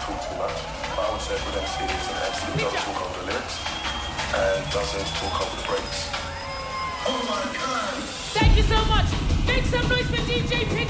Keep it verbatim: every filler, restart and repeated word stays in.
talk too much. But I would say a good M C is an M C who doesn't talk over the lyrics and doesn't talk over the breaks. Oh my God! Thank you so much. Make some noise for D J Pick.